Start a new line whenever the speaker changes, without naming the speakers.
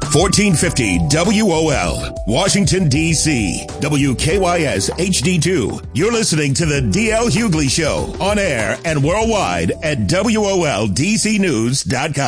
1450 WOL, Washington, D.C. WKYS HD2. You're listening to the D.L. Hughley Show on air and worldwide at WOLDCnews.com.